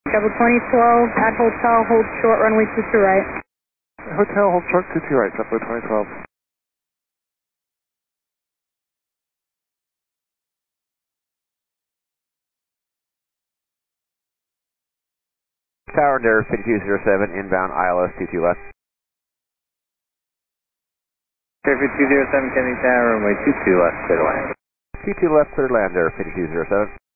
Double 2012 at hotel, hold short, runway 22 right. Hotel, hold short, 22 right, Southwest 2012. Tower Dare 5207, inbound ILS 22 left. Dare 5207, Kennedy Tower, runway 22 left, clear to land. 22 left, clear to land, Dare 5207.